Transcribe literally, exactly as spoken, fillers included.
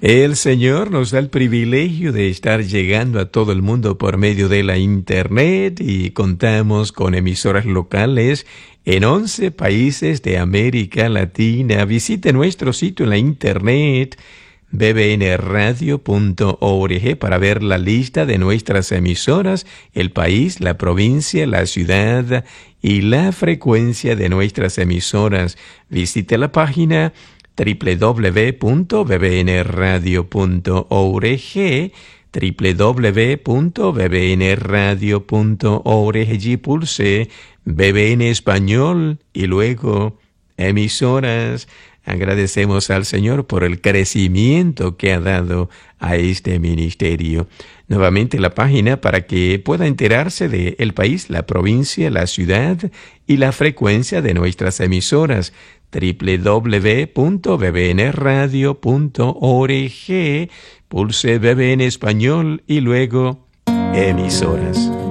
El Señor nos da el privilegio de estar llegando a todo el mundo por medio de la Internet y contamos con emisoras locales en once países de América Latina. Visite nuestro sitio en la Internet b b n radio punto org para ver la lista de nuestras emisoras, el país, la provincia, la ciudad y la frecuencia de nuestras emisoras. Visite la página w w w punto b b n radio punto org, w w w punto b b n radio punto org, y pulse B B N Español y luego emisoras. Agradecemos al Señor por el crecimiento que ha dado a este ministerio. Nuevamente la página para que pueda enterarse de el país, la provincia, la ciudad y la frecuencia de nuestras emisoras. w w w punto b b n radio punto org, pulse B B N Español y luego emisoras.